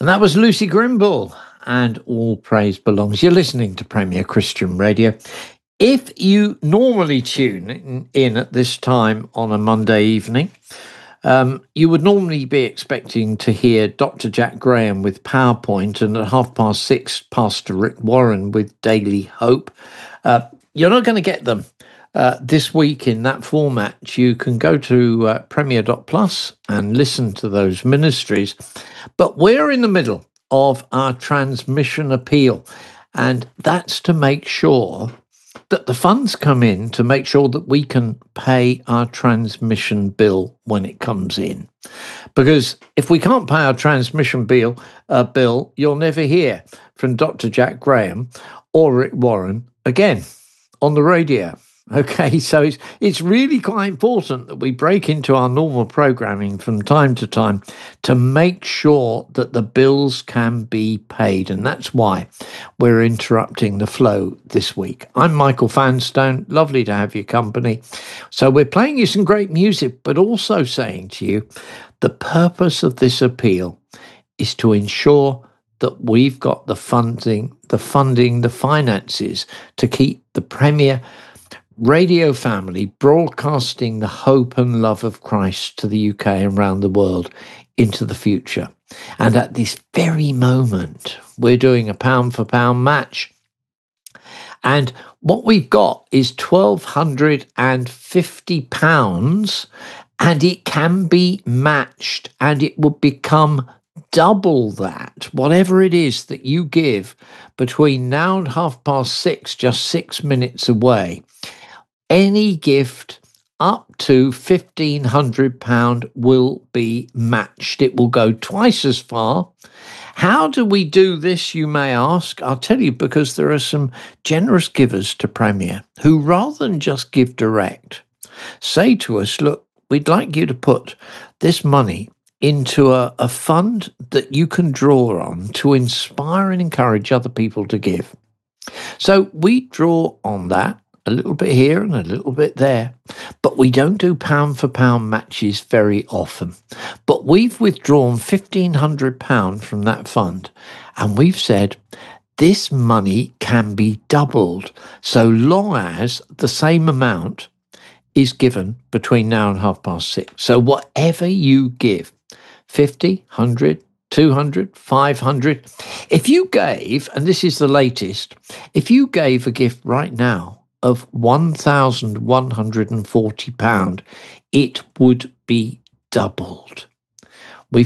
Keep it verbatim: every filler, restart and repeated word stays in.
And that was Lucy Grimble, and All Praise Belongs. You're listening to Premier Christian Radio. If you normally tune in at this time on a Monday evening, um, you would normally be expecting to hear Doctor Jack Graham with PowerPoint, and at half past six, Pastor Rick Warren with Daily Hope. Uh, you're not going to get them uh, this week in that format. You can go to uh, premier dot plus and listen to those ministries. But we're in the middle of our transmission appeal, and that's to make sure that the funds come in to make sure that we can pay our transmission bill when it comes in. Because if we can't pay our transmission bill, uh, bill, you'll never hear from Doctor Jack Graham or Rick Warren again on the radio. Okay, so it's it's really quite important that we break into our normal programming from time to time to make sure that the bills can be paid. And that's why we're interrupting the flow this week. I'm Michael Fanstone. Lovely to have your company. So we're playing you some great music, but also saying to you, the purpose of this appeal is to ensure that we've got the funding, the funding, the finances to keep the Premier Radio family broadcasting the hope and love of Christ to the U K and around the world into the future. And at this very moment, we're doing a pound for pound match. And what we've got is twelve fifty pounds, and it can be matched, and it will become double that, whatever it is that you give between now and half past six, just six minutes away. Any gift up to fifteen hundred pounds will be matched. It will go twice as far. How do we do this, you may ask? I'll tell you, because there are some generous givers to Premier who, rather than just give direct, say to us, look, we'd like you to put this money into a, a fund that you can draw on to inspire and encourage other people to give. So we draw on that. A little bit here and a little bit there. But we don't do pound for pound matches very often. But we've withdrawn fifteen hundred pounds from that fund, and we've said this money can be doubled so long as the same amount is given between now and half past six. So whatever you give, fifty, one hundred, two hundred, five hundred, if you gave, and this is the latest, if you gave a gift right now of one thousand one hundred forty pounds, it would be doubled.